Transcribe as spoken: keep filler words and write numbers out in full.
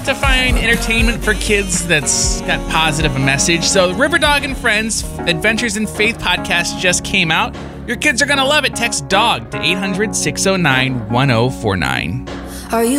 To find entertainment for kids that's got positive message. So River Dog and Friends Adventures in Faith podcast just came out. Your kids are going to love it. Text DOG to eight hundred, six oh nine, one oh four nine. Are you